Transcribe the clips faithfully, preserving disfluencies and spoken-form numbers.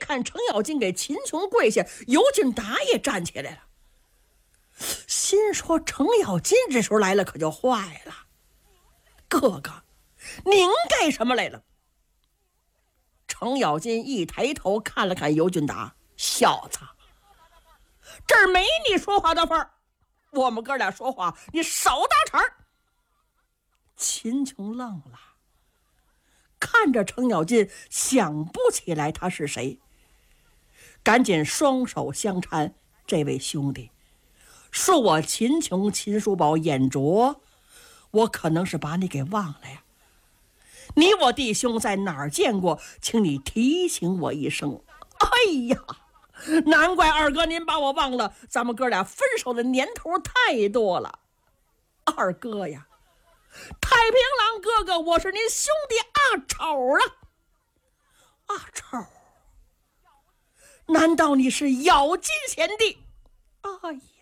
看程咬金给秦琼跪下，尤俊达也站起来了，心说程咬金这时候来了可就坏了，哥哥您干什么来了？程咬金一抬头看了看尤俊达，小子，这儿没你说话的份儿，我们哥俩说话你少搭茬儿。秦琼愣了，看着程咬金想不起来他是谁，赶紧双手相搀，这位兄弟，恕我秦琼秦叔宝眼拙，我可能是把你给忘了呀。你我弟兄在哪儿见过，请你提醒我一声。哎呀，难怪二哥您把我忘了，咱们哥俩分手的年头太多了。二哥呀，太平郎哥哥，我是您兄弟阿丑啊。阿丑，难道你是咬金贤弟？哎呀，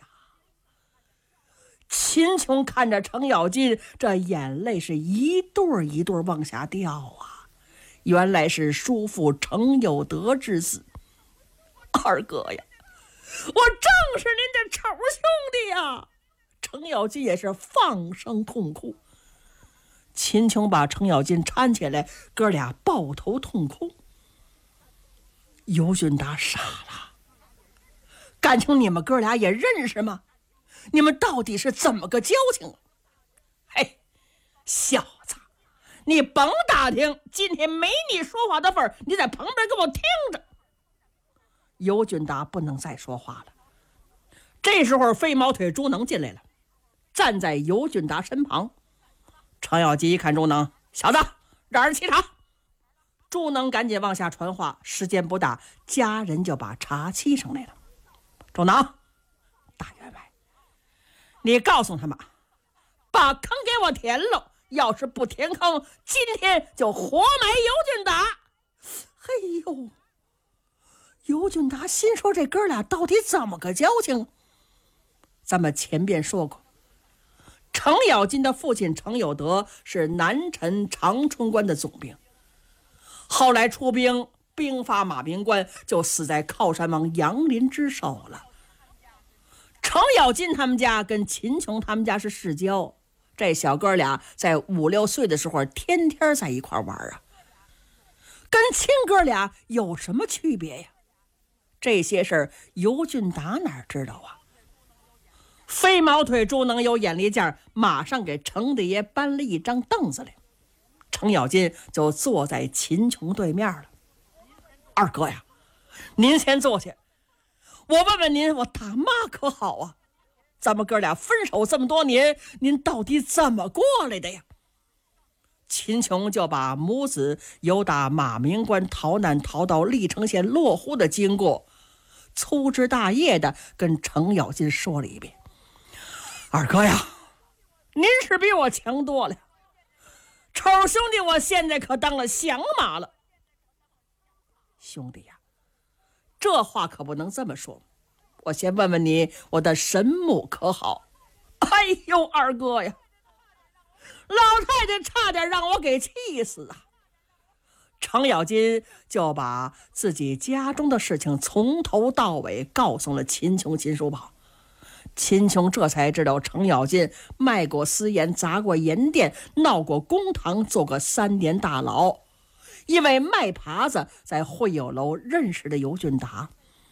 秦琼看着程咬金，这眼泪是一对一对往下掉啊，原来是叔父程有德之子。二哥呀，我正是您的丑兄弟呀！程咬金也是放声痛哭。秦琼把程咬金搀起来，哥俩抱头痛哭。尤俊达傻了，感情你们哥俩也认识吗？你们到底是怎么个交情？嘿，小子，你甭打听，今天没你说话的份儿，你在旁边给我听着。尤俊达不能再说话了。这时候飞毛腿朱能进来了，站在尤俊达身旁。程咬金一看朱能，小子，让人沏茶。朱能赶紧往下传话，时间不大，家人就把茶沏上来了。朱能，大员外，你告诉他们，把坑给我填了，要是不填坑，今天就活埋尤俊达。嘿呦，尤俊达心说这哥俩到底怎么个交情？咱们前边说过，程咬金的父亲程有德是南陈长春关的总兵，后来出兵兵发马鸣关，就死在靠山王杨林之手了。程咬金他们家跟秦琼他们家是世交，这小哥俩在五六岁的时候天天在一块玩啊，跟亲哥俩有什么区别呀？这些事儿尤俊达哪知道啊？飞毛腿朱能有眼力劲儿，马上给程大爷搬了一张凳子来，程咬金就坐在秦琼对面了。二哥呀，您先坐下，我问问您，我大妈可好啊？咱们哥俩分手这么多年，您到底怎么过来的呀？秦琼就把母子由打马鸣关逃难逃到历城县落户的经过粗枝大叶的跟程咬金说了一遍。二哥呀，您是比我强多了，丑兄弟我现在可当了响马了。兄弟呀，这话可不能这么说，我先问问你，我的神母可好？哎呦，二哥呀，老太太差点让我给气死啊！程咬金就把自己家中的事情从头到尾告诉了秦琼秦叔宝。秦琼这才知道程咬金卖过私盐，砸过盐店，闹过公堂，做过三年大牢，因为卖耙子在会友楼认识的尤俊达。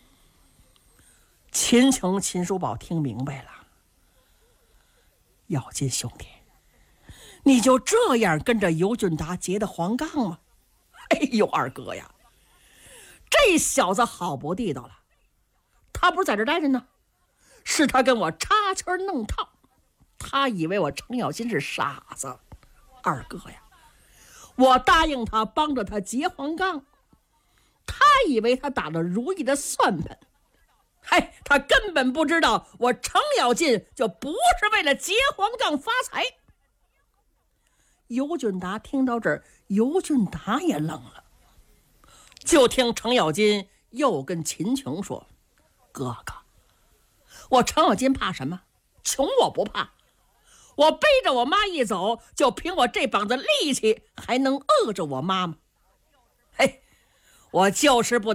秦琼秦叔宝听明白了，咬金兄弟，你就这样跟着尤俊达结的黄杠吗？哎呦，二哥呀，这小子好不地道了，他不是在这待着呢，是他跟我插圈弄套，他以为我程咬金是傻子。二哥呀，我答应他帮着他结黄杠，他以为他打了如意的算盘，嘿，他根本不知道我程咬金就不是为了结黄杠发财。尤俊达听到这儿，尤俊达也愣了，就听程咬金又跟秦琼说，哥哥，我程咬金怕什么？穷我不怕，我背着我妈一走，就凭我这膀子力气还能饿着我妈吗？嘿，我就是不